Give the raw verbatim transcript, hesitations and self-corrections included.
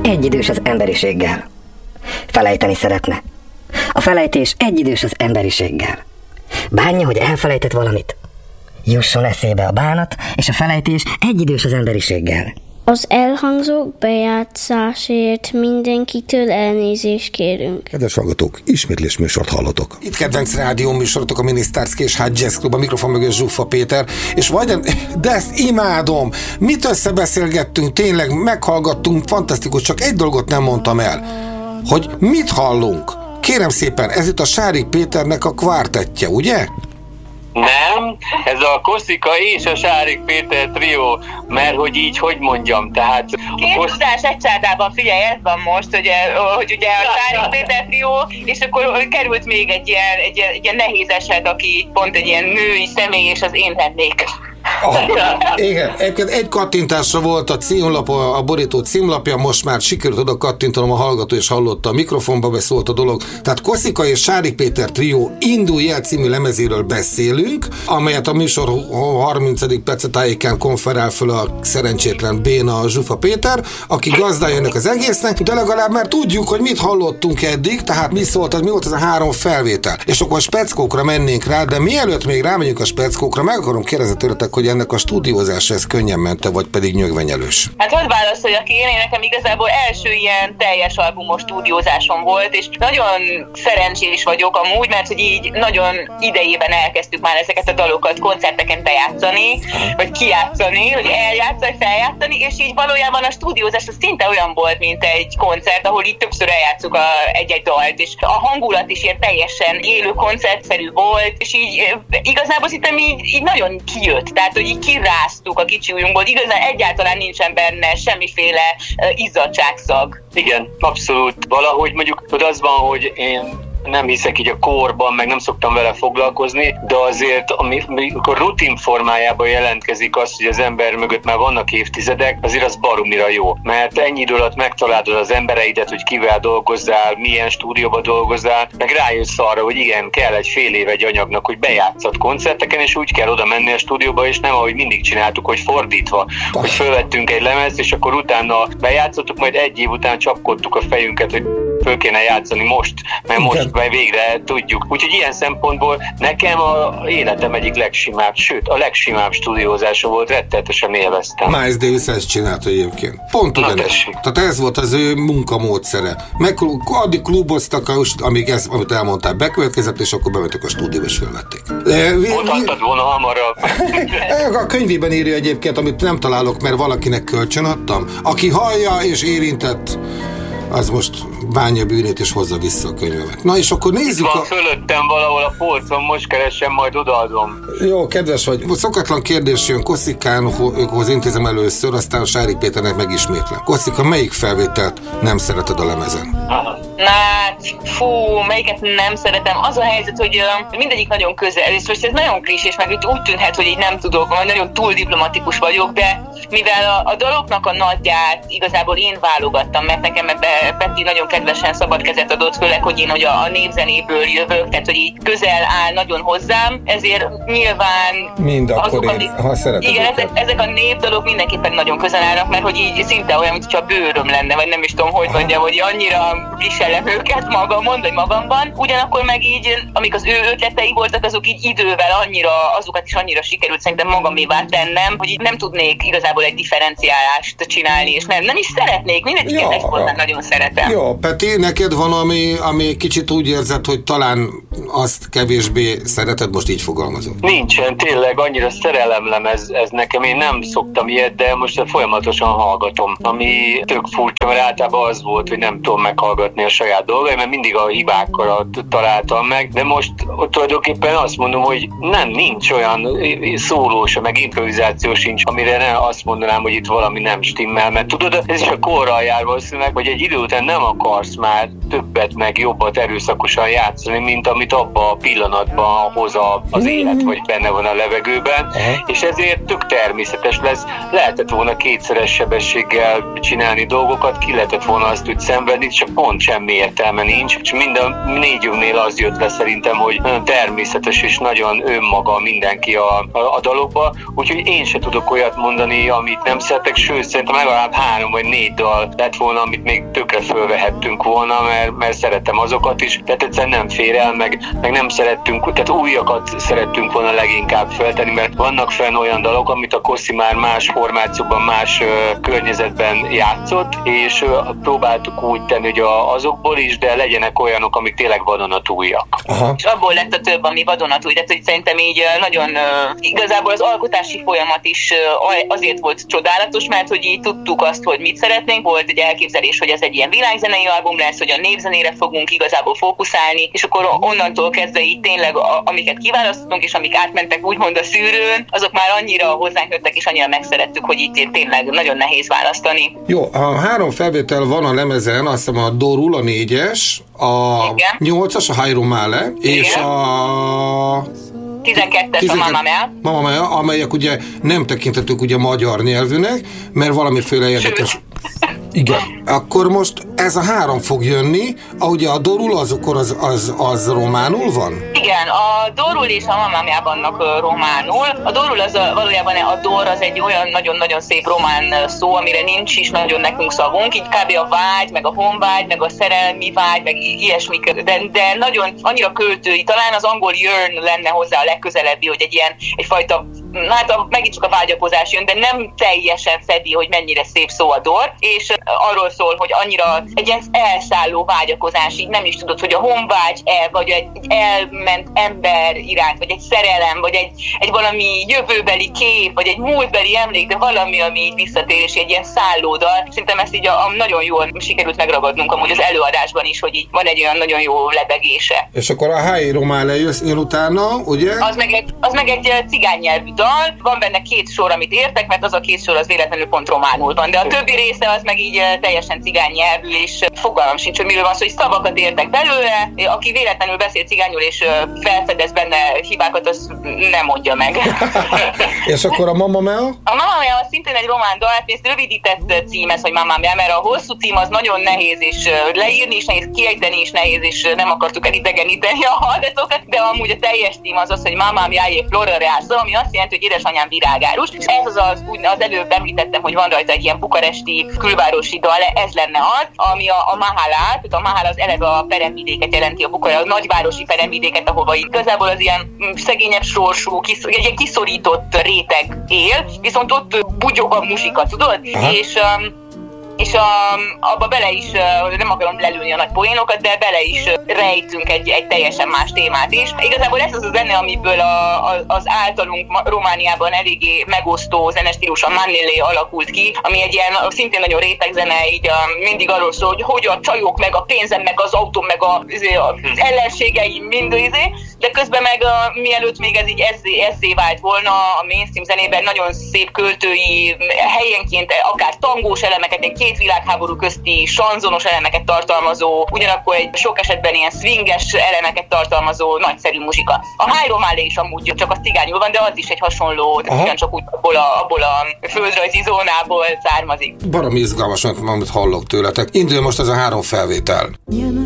egyidős az emberiséggel. Felejteni szeretne. A felejtés egyidős az emberiséggel. Bánja, hogy elfelejtett valamit. Jusson eszébe a bánat, és a felejtés egyidős az emberiséggel. Az elhangzók bejátszásért mindenkitől elnézést kérünk. Kedves hallgatók, ismétlés műsort hallotok. Itt kedvenc rádió műsorotok, a Minisztárszki és Hát Jazz Club, a mikrofon mögött Zsuffa Péter, és vagy, de ezt imádom! Mit összebeszélgettünk, tényleg meghallgattunk, fantasztikus, csak egy dolgot nem mondtam el, hogy mit hallunk. Kérem szépen, ez itt a Sárik Péternek a kvártettje, ugye? Nem, ez a Koszika és a Sárik Péter trió, mert hogy így, hogy mondjam, tehát... Két kosz... tudás egy csárdában, figyelj, ez van most, hogy, hogy ugye a Sárik Péter trió, és akkor került még egy ilyen, egy, egy ilyen nehéz eset, aki pont egy ilyen női személy, és az én lennék. Ah, igen, egyébként egy kattintásra volt a címlap, a borító címlapja, most már sikerült oda kattintanom, a hallgató és hallotta, a mikrofonba beszólt a dolog. Tehát Koszika és Sárik Péter trió Indulj el című lemezéről beszélünk, amelyet a műsor harmincadik perce tájékán konferál föl a szerencsétlen béna Zsufa Péter, aki gazdája ennek az egésznek, de legalább már tudjuk, hogy mit hallottunk eddig, tehát mi szólt, mi volt az a három felvétel. És akkor a speckókra mennénk rá, de mielőtt még rámegyünk a speckókra, meg akarom kérdezni tőletek, hogy ennek a stúdiózása ez könnyen ment, vagy pedig nyögvenyelős? Hát hadd válaszoljak ki, én nekem igazából első ilyen teljes albumos stúdiózásom volt, és nagyon szerencsés vagyok amúgy, mert hogy így nagyon idejében elkezdtük már ezeket a dalokat koncerteken bejátszani, vagy kijátszani, hogy eljátszani, feljátszani, és így valójában a stúdiózás az szinte olyan volt, mint egy koncert, ahol így többször eljátszuk a, egy-egy dalt, és a hangulat is ilyen teljesen élő koncertszerű volt, és így igazából szerintem így, így nagyon kijött. Tehát, hogy így kiráztuk a kicsi ujjunkból, igazán egyáltalán nincsen benne semmiféle uh, izzadságszag. Igen, abszolút. Valahogy mondjuk az van, hogy én nem hiszek így a korban, meg nem szoktam vele foglalkozni, de azért, amikor rutin formájában jelentkezik az, hogy az ember mögött már vannak évtizedek, azért az baromira jó. Mert ennyi idő alatt megtalálod az embereidet, hogy kivel dolgozzál, milyen stúdióban dolgozzál, meg rájössz arra, hogy igen, kell egy fél év egy anyagnak, hogy bejátszat koncerteken, és úgy kell oda menni a stúdióba, és nem ahogy mindig csináltuk, hogy fordítva, hogy fölvettünk egy lemezt, és akkor utána bejátszottuk, majd egy év után csapkodtuk a fejünket, hogy föl kéne játszani most, mert most végre tudjuk. Úgyhogy ilyen szempontból nekem a életem egyik legsimább, sőt a legsimább stúdiózása volt, rettenetesen élveztem. Miles Davis ezt csinálta egyébként. Pont ugyanez. Tehát ez volt az ő munkamódszere. Meg addig kluboztak, amíg ez, amit elmondtál, bekövetkezett, és akkor bementek a stúdióba, és felvették. Mondhattad volna hamarabb. A könyvében írja egyébként, amit nem találok, mert valakinek kölcsön adtam. Aki hallja és érintett, az most bánja bűnét és hozza vissza a könyvemet. Na és akkor nézzük van a... fölöttem valahol a polcon, most keresem, majd odaadom. Jó, kedves vagy. Szokatlan kérdés jön Koszikánhoz intézem először, aztán a Sárik Péternek megismétlem. Koszika, melyik felvételt nem szereted a lemezen? Aha. Na, fú, melyiket nem szeretem. Az a helyzet, hogy uh, mindegyik nagyon közel, és most ez nagyon klisés, meg úgy tűnhet, hogy így nem tudok, vagy nagyon túl diplomatikus vagyok, de mivel a, a daloknak a nagyját igazából én válogattam, mert nekem ebbe Peti nagyon kedvesen szabad kezet adott, főleg, hogy én hogy a, a népzenéből jövök, tehát hogy így közel áll nagyon hozzám, ezért nyilván... Mind akkor én, amik, ha szereted. Igen, ezek, ezek a népdalok mindenképpen nagyon közel állnak, mert hogy így szinte olyan, mintha bőröm lenne, vagy nem is tudom, hogy mondjam, hogy annyira viselem őket magamon, vagy magamban. Ugyanakkor meg így, amik az ő ötletei voltak, azok így idővel annyira, azokat is annyira sikerült szerintem magamévá tennem, hogy így nem tudnék igazából egy differenciálást csinálni, és nem, nem is szeretnék, mindegyiket egyformán nagyon szeretem. Jó, Peti, neked van, ami, ami kicsit úgy érzed, hogy talán azt kevésbé szereted, most így fogalmazom? Nincsen, tényleg annyira szerelemlem ez, ez nekem, én nem szoktam ilyet, de most folyamatosan hallgatom, ami tök furcsa, mert általában az volt, hogy nem tudom meghallgatni a saját dolgai, mert mindig a hibákkal találtam meg, de most tulajdonképpen azt mondom, hogy nem, nincs olyan szólós, meg improvizáció sincs, amire ne azt mondanám, hogy itt valami nem stimmel, mert tudod, ez is a korral jár valószínűleg, hogy egy idő után nem akarsz már többet meg jobbat erőszakosan játszani, mint amit abban a pillanatban hoz az élet, vagy benne van a levegőben, uh-huh. és ezért tök természetes lesz. Lehetett volna kétszeres sebességgel csinálni dolgokat, ki lehetett volna azt úgy szenvedni, csak pont semmi értelme értelme nincs, és mind a négyünknél az jött le szerintem, hogy nagyon természetes és nagyon önmaga mindenki a, a, a dalokba, úgyhogy én se tudok olyat mondani, amit nem szeretek, sőt, szerintem legalább három vagy négy dal lett volna, amit még tökre fölvehettünk volna, mert, mert szeretem azokat is, tehát egyszerűen nem fér el, meg, meg nem szerettünk, tehát újakat szerettünk volna leginkább feltenni, mert vannak fenn olyan dalok, amit a Kossi már más formációban, más uh, környezetben játszott, és uh, próbáltuk úgy tenni, hogy a, azokból is, de legyenek olyanok, amik tényleg vadonatújak. Aha. És abból lett a több, ami vadonatúj, tehát hogy szerintem így uh, nagyon uh, igazából az alkotási folyamat is uh, azért volt csodálatos, mert hogy így tudtuk azt, hogy mit szeretnénk, volt egy elképzelés, hogy ez egy ilyen világzenei album lesz, hogy a népzenére fogunk igazából fókuszálni, és akkor onnantól kezdve így tényleg, a, amiket kiválasztottunk, és amik átmentek úgymond a szűrőn, azok már annyira hozzánk jöttek, és annyira megszerettük, hogy itt tényleg nagyon nehéz választani. Jó, a három felvétel van a lemezen, azt hiszem a Dorul, a négyes, a igen. nyolcas, a Hairo Male, és a tizenkettes a Mamma Mia. Mamma Mia, amelyek ugye nem tekintetők ugye magyar nyelvűnek, mert valamiféle érdekes... Sőt. Igen. Akkor most ez a három fog jönni, ahogy a Dorul az akkor az, az, az románul van? Igen, a Dorul és a Mamma Mia vannak uh, románul. A Dorul az a, valójában a Dor az egy olyan nagyon-nagyon szép román szó, amire nincs is nagyon nekünk szavunk. Így kb. A vágy, meg a honvágy, meg a szerelmi vágy, meg ilyesmik, de, de nagyon annyira költői. Talán az angol yearn lenne hozzá a legközelebbi, hogy egy ilyen egyfajta, hát a, megint csak a vágyakozás jön, de nem teljesen fedi, hogy mennyire szép szó a Dor, és arról szól, hogy annyira egy ilyen elszálló vágyakozás, így nem is tudod, hogy a honvágy-e, vagy egy, egy elment ember iránt, vagy egy szerelem, vagy egy, egy valami jövőbeli kép, vagy egy múltbeli emlék, de valami, ami így visszatér, és egy ilyen szállódal. Szerintem ezt így a, a nagyon jól sikerült megragadnunk amúgy az előadásban is, hogy így van egy olyan nagyon jó lebegése. És akkor a Hairo Male jön utána, ugye? Az meg egy, az meg egy cigány nyelvű dal, van benne két sor, amit értek, mert az a két sor az véletlenül pont románul van, de a többi része az meg így teljesen cigány nyelvű, és fogalmam sincs, hogy miről van szó, hogy szavakat értek belőle, aki véletlenül beszél cigányul és felfedez benne hibákat, az nem mondja meg. És akkor a Mamma Mia? A Mamma Mia az szintén egy román dal, ez rövidített cím ez, hogy Mamma Mia, mert a hosszú cím az nagyon nehéz, és leírni is nehéz, kiejteni is nehéz, és nem akartuk elidegeníteni a hallgatókat, de amúgy a teljes cím az az, hogy Mamma Mia e Flora Reasa, ami azt jelenti, hogy édesanyám virágárus, és ez az az, úgy, az előbb említettem, hogy van rajta egy ilyen bukaresti külvárosi dal, ez lenne az, ami a, a Mahalát, a Mahal az eleve a peremvidéket jelenti, a Bukara, a nagyvárosi peremvidéket, ahova igazából az ilyen szegényebb sorsú, kis, egy ilyen kiszorított réteg él, viszont ott bugyog a muzsika, tudod? Aha. És um, és a, abba bele is, nem akarom lelőni a nagy poénokat, de bele is rejtünk egy, egy teljesen más témát is. Igazából ez az a zene, amiből a, a, az általunk Romániában eléggé megosztó zenestílus, a Manlélé alakult ki, ami egy ilyen szintén nagyon réteg zene, így a, mindig arról szól, hogy hogy a csajok, meg a pénzem, meg az autóm, meg a, az ellenségeim, mind izé, de közben meg a, mielőtt még ez így ezzé, ezzé vált volna a mainstream zenében, nagyon szép költői, helyenként akár tangós elemeket, egy két világháború közti sanzonos elemeket tartalmazó, ugyanakkor egy sok esetben ilyen swinges elemeket tartalmazó nagyszerű muzsika. A Hairo Male is amúgy csak a cigányul van, de az is egy hasonló, ugyancsak úgy abból a, abból a földrajzi zónából származik. Baromi izgalmas, amit hallok tőletek. Indul most ez a három felvétel.